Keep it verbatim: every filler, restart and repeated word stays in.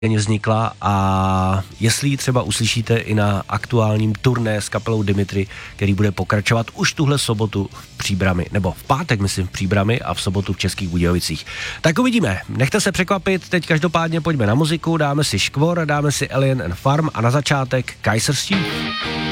vznikla a jestli ji třeba uslyšíte i na aktuálním turné s kapelou Dimitri, který bude pokračovat už tuhle sobotu v Příbrami, nebo v pátek myslím v Příbrami a v sobotu v Českých Budějovicích. Tak uvidíme, nechte se překvapit, teď každopádně pojďme na muziku, dáme si Škvor, dáme si Alien and Farm a na začátek Kaiser Chiefs.